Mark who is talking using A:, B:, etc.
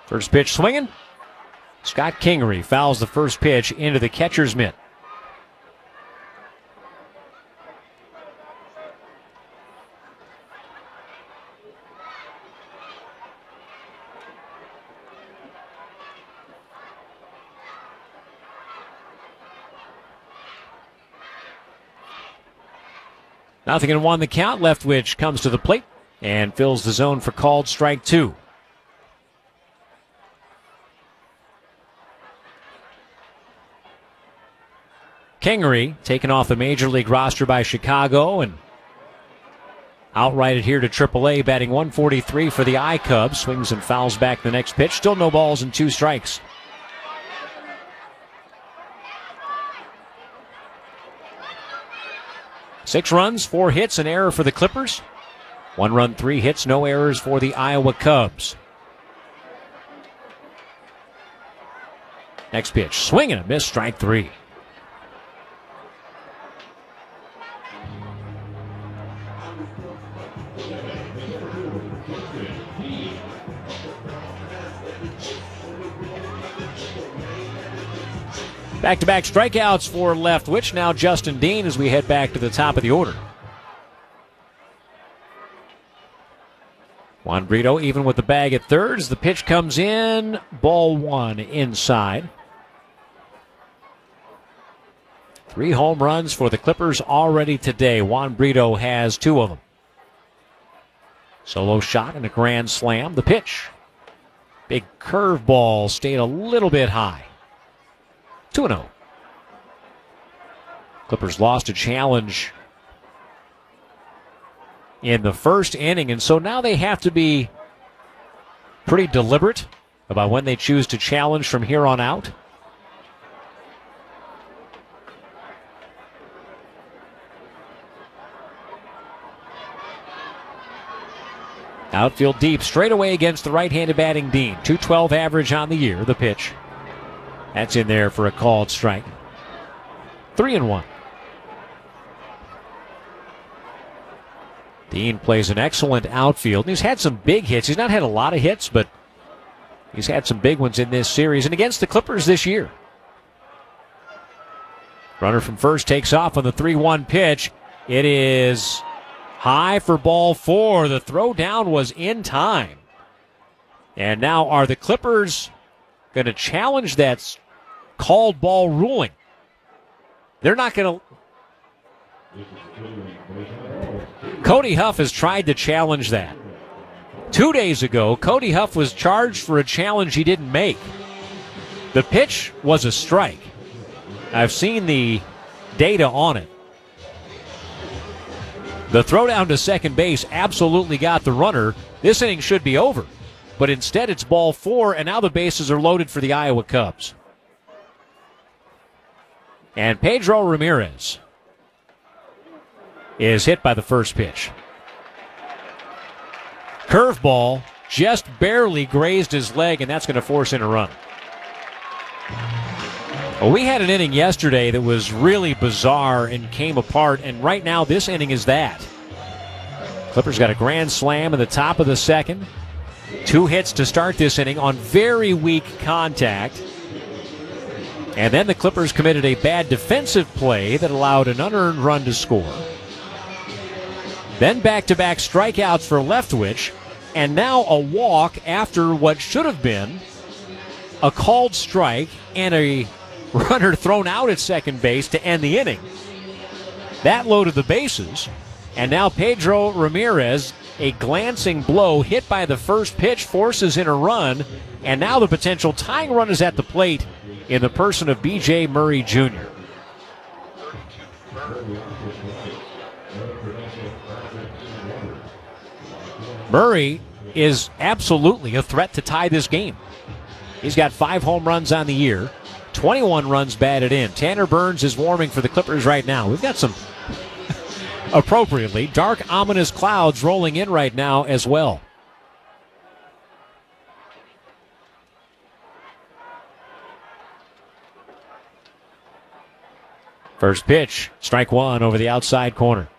A: First pitch swinging. Scott Kingery fouls the first pitch into the catcher's mitt. Nothing in one the count. Leftwich comes to the plate and fills the zone for called strike two. Kingery taken off the major league roster by Chicago and outrighted here to AAA, batting .143 for the I-Cubs. Swings and fouls back the next pitch. Still no balls and 2 strikes. Six runs, 4 hits, an error for the Clippers. 1 run, 3 hits, no errors for the Iowa Cubs. Next pitch, swing and a miss, strike 3. Back-to-back strikeouts for Leftwich. Now Justin Dean as we head back to the top of the order. Juan Brito even with the bag at third as the pitch comes in. Ball 1 inside. 3 home runs for the Clippers already today. Juan Brito has 2 of them. Solo shot and a grand slam. The pitch. Big curveball stayed a little bit high. 2-0. Clippers lost a challenge in the first inning, and so now they have to be pretty deliberate about when they choose to challenge from here on out. Outfield deep, straight away against the right-handed batting Dean. .212 average on the year. The pitch. That's in there for a called strike. 3-1. Dean plays an excellent outfield. He's had some big hits. He's not had a lot of hits, but he's had some big ones in this series and against the Clippers this year. Runner from first takes off on the 3-1 pitch. It is high for ball 4. The throw down was in time. And now are the Clippers going to challenge that called ball ruling? They're not going to. Cody Huff has tried to challenge that. 2 days ago, Cody Huff was charged for a challenge he didn't make. The pitch was a strike. I've seen the data on it. The throw down to second base absolutely got the runner. This inning should be over. But instead it's ball 4, and now the bases are loaded for the Iowa Cubs. And Pedro Ramirez is hit by the first pitch. Curveball just barely grazed his leg, and that's going to force in a run. Well, we had an inning yesterday that was really bizarre and came apart, and right now this inning is that. Clippers got a grand slam in the top of the second. 2 hits to start this inning on very weak contact. And then the Clippers committed a bad defensive play that allowed an unearned run to score. Then back-to-back strikeouts for Leftwich, and now a walk after what should have been a called strike and a runner thrown out at second base to end the inning. That loaded the bases, and now Pedro Ramirez, a glancing blow hit by the first pitch, forces in a run, and now the potential tying run is at the plate in the person of B.J. Murray Jr. Murray is absolutely a threat to tie this game. He's got 5 home runs on the year, 21 runs batted in. Tanner Burns is warming for the Clippers right now. We've got some, appropriately, dark, ominous clouds rolling in right now as well. First pitch, strike 1 over the outside corner.